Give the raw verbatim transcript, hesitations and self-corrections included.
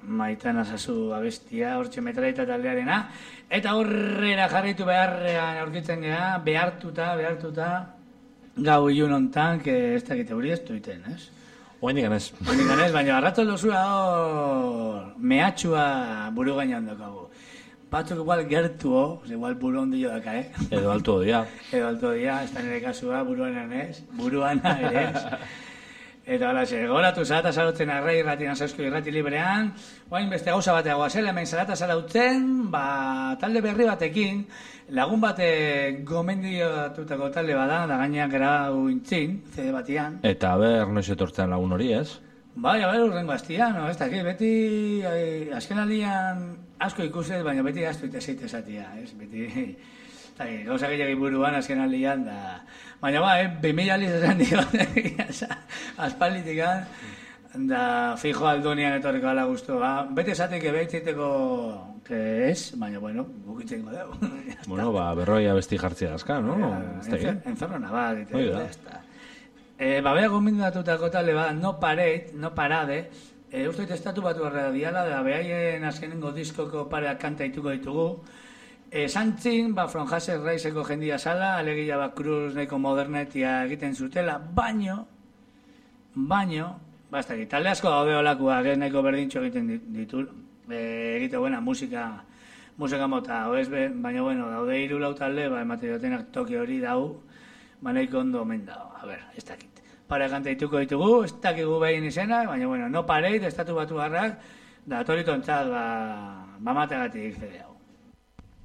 Maitan Azazu abestia, hortxe metraita taldearena. Eta horrera jarraitu beharrean aurkitzen geha, behartuta, behartuta, gau ilun ontan, que ez dakite hori ez duiten, ez? Oendik ganez. Oendik ganez, baina arratzol dozua hor mehatxua buru gainan dokagu. Batzuk igual gertu, igual buru ondio daka, eh? Edo altu odia. Edo altu odia, ez da nire kasua, buruanan ez, buruana ere ez. Eta hala, goratu zarata zarotzen arrai irrati, nazausko irrati librean, oain beste gauza bateagoa zela, hemen zarata zarautzen, ba, talde berri batekin, lagun bate gomendiotutako talde bada, da gainean grau intzin, C D batian. Eta ber, noiz etortzen lagun hori, ez? Bai, a ber, urrengo aztian, no, ez dakit, beti, ai, azken aldian asko ikuset, baina beti gaztu eta zeite esatia, ez, beti, eta gauza gehiagin buruan azken aldian, da, baina ba, eh, bimila aliz esan dio, aspalditikan, da, fijo aldonian etorriko ala guztu, ba, beti esatik ebeitzeiteko, que ez, baina, bueno, bukitzengo dugu. Bueno, ba, berroi abesti jartzea azka, no? Enferrona bat, eta, ya está. Eh, ba, beha gomindatutako talde bat, no parade, no parade, eh, uste estatu batu barra diala, da behaien azkenengo diskoko pareak kanta ituko ditugu. Eh, Santzin, ba, From Haser Raizeko jendia sala, alegia ba, Cruz nahiko modernetia egiten zutela, baino, baino, ba, ez dakit, talde asko daude olakoak, ez nahiko berdintxo egiten ditu, eh, egite buena musika, musika mota, oez, baina, bueno, daude hiru lau talde, ba, emate dutenak toki hori dau, ba, nahiko ondo omen dago, a ber, ez dakit. Pare kanta dituko ditugu, ez dakigu behin izena, baina, bueno, no pareit, estatu batu garrak, da toritontzat, ba, ba mategatik zede hau.